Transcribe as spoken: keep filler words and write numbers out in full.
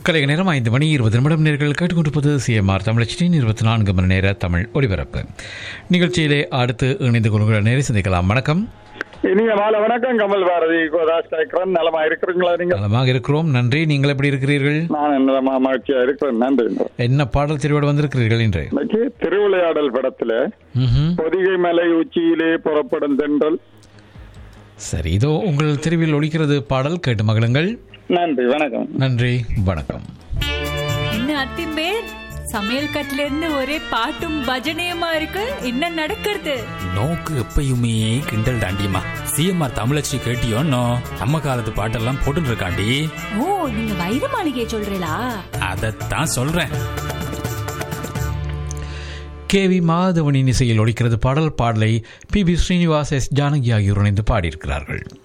கலைக நேரம் ஐந்து மணி இருபது நிமிடம் நேர்கள் கேட்டுக்கொண்டிருப்பது சிஎம்ஆர் தமிழச்சின் இருபத்தி நான்கு மணி நேர தமிழ் ஒலிபரப்பு நிகழ்ச்சியிலே அடுத்து இணைந்து கொள்கிற நேரை சந்திக்கலாம். வணக்கம். இனிய மாலை வணக்கம். கமல் பாரதி கோதாஸ் கேட்கிறேன். நலமா இருக்கிறீங்களா? நீங்க? நலமாக இருக்கிறோம், நன்றி. நீங்கள் எப்படி இருக்கிறீர்கள்? நான் நலமா மகிழ்ச்சியா இருக்கிறேன், நன்றி. என்ன பாடல் தெரிவோடு வந்திருக்கிறீர்கள் இன்று? இன்னைக்கு திருவிளையாடல் படத்துல பொதிகை மலை உச்சியிலே புறப்படும் தென்றல். சரி, இதோ உங்கள் தெருவில் ஒலிக்கிறது பாடல், கேட்டு மகிழுங்கள். நன்றி, வணக்கம். நன்றி, வணக்கம். என்ன அத்திம்பே, சமையல் கட்டுல இருந்து ஒரே பாட்டும் பஜனையுமா இருக்கு. என்ன நடக்கிறது? நோக்கு எப்பயுமே கிண்டல் தாண்டியம்மா. சிஎம்ஆர் தமிழச்சி கேட்டியோன்னோ நம்ம காலத்து பாட்டெல்லாம் போட்டு இருக்காண்டி. ஓ, நீங்க வைர மாளிகையை சொல்றீங்களா? அதத்தான் சொல்றேன். கே வி மாதவனின் இசையில் ஒலிக்கிறது பாடல். பாடலை B B Srinivas, S Janaki ஆகியோர் இணைந்து பாடியிருக்கிறார்கள்.